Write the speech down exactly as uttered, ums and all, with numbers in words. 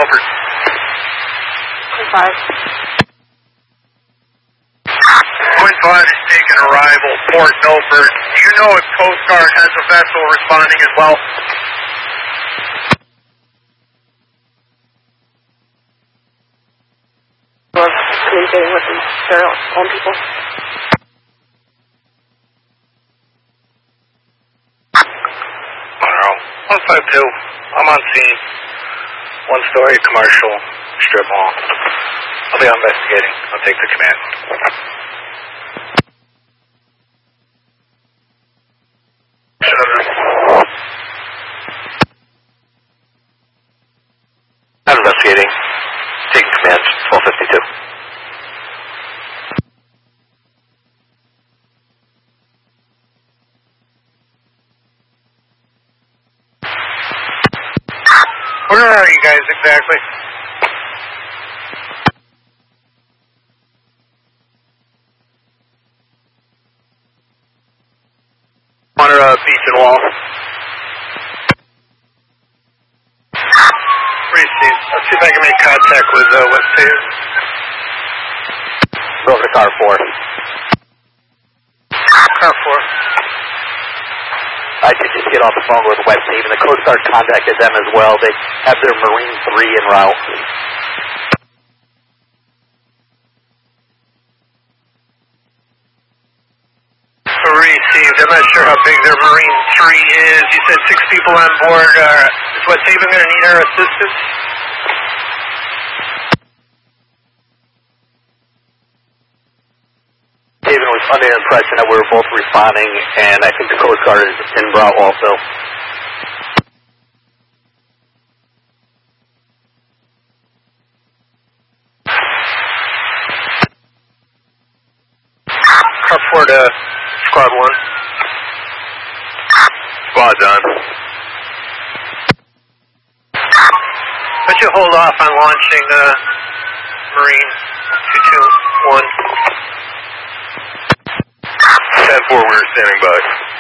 over. five. Point five is taking arrival, Port Milford. Do you know if Coast Guard has a vessel responding as well? Or communicating with them, their own people. one five two, I'm on scene. One story commercial strip mall. I'll be investigating. I'll take the command. I'm investigating. Taking command, twelve fifty-two. Where are you guys exactly? On uh, Beacon Wall. Received. Let's see if I can make contact with uh, West Haven. Over to car four. Car four. I did just get off the phone with West Haven. The Coast Guard contacted them as well. They have their Marine three en route. Received. I'm not sure how big their Marine three is. You said six people on board. Uh, is West Haven going to need our assistance? Haven was under the impression that we were both responding, and I think the Coast Guard is en route also. Car four to Squad one. Squad done. Why don't you hold off on launching uh, Marine two two one. ten four, we're standing by.